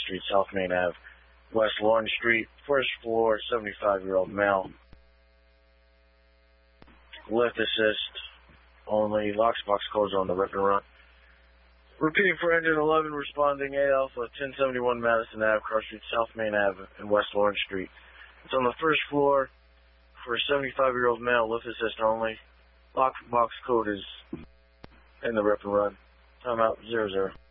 Street, South Main Ave, West Lawrence Street, first floor, 75-year-old male. Lift assist only. Locks, box codes on the rip and run. Repeating for engine 11, responding A Alpha, 1071 Madison Ave, Cross Street, South Main Ave, and West Lawrence Street. It's on the first floor for a 75-year-old male. Lift assist only. Lock, box code is in the rip and run. Timeout 00.